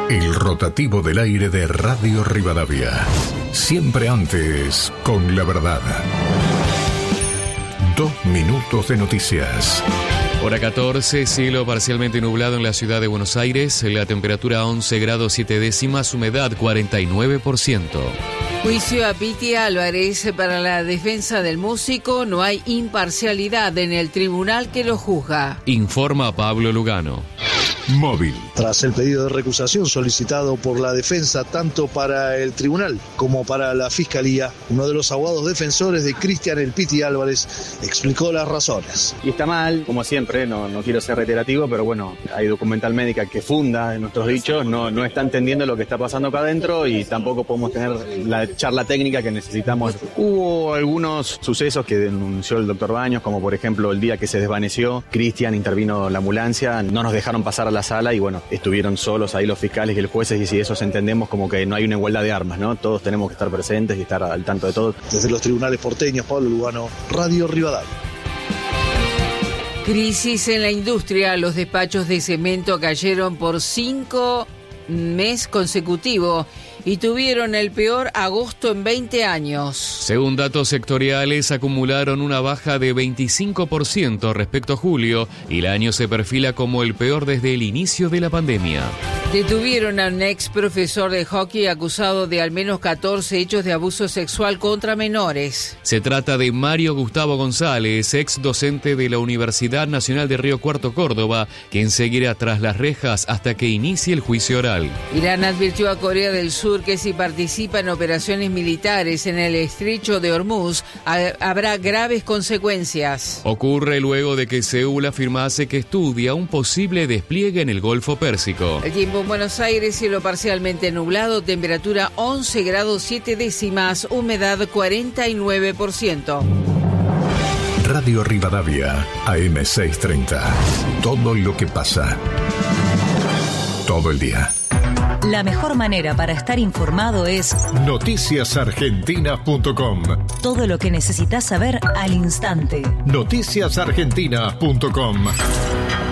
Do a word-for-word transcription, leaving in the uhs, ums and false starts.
El rotativo del aire de Radio Rivadavia. Siempre antes, con la verdad. Dos minutos de noticias. Hora catorce, cielo parcialmente nublado en la ciudad de Buenos Aires, la temperatura once grados siete décimas, humedad cuarenta y nueve por ciento. Juicio a Piti Álvarez. Para la defensa del músico no hay imparcialidad en el tribunal que lo juzga. Informa Pablo Lugano. Móvil. Tras el pedido de recusación solicitado por la defensa tanto para el tribunal como para la fiscalía, uno de los abogados defensores de Cristian El Piti Álvarez explicó las razones. Y está mal, como siempre, no, no quiero ser reiterativo, pero bueno, hay documental médica que funda en nuestros dichos, no, no está entendiendo lo que está pasando acá adentro y tampoco podemos tener la charla técnica que necesitamos. Hubo algunos sucesos que denunció el doctor Baños, como por ejemplo el día que se desvaneció, Cristian intervino la ambulancia, no nos dejaron pasar a la sala y bueno, estuvieron solos ahí los fiscales y el jueces y si eso entendemos como que no hay una igualdad de armas, ¿no? Todos tenemos que estar presentes y estar al tanto de todo. Desde los tribunales porteños, Pablo Lugano, Radio Rivadavia. Crisis en la industria. Los despachos de cemento cayeron por cinco meses consecutivos y tuvieron el peor agosto en veinte años. Según datos sectoriales, acumularon una baja de veinticinco por ciento respecto a julio y el año se perfila como el peor desde el inicio de la pandemia. Detuvieron a un ex profesor de hockey acusado de al menos catorce hechos de abuso sexual contra menores. Se trata de Mario Gustavo González, ex docente de la Universidad Nacional de Río Cuarto, Córdoba, quien seguirá tras las rejas hasta que inicie el juicio oral. Irán advirtió a Corea del Sur que si participa en operaciones militares en el estrecho de Hormuz, ha- habrá graves consecuencias. Ocurre luego de que Seúl afirmase que estudia un posible despliegue en el Golfo Pérsico. El tiempo en Buenos Aires, cielo parcialmente nublado, temperatura once grados siete décimas, humedad cuarenta y nueve por ciento. Radio Rivadavia, A M seiscientos treinta. Todo lo que pasa. Todo el día. La mejor manera para estar informado es noticias argentinas punto com. todo lo que necesitas saber al instante. noticias argentinas punto com.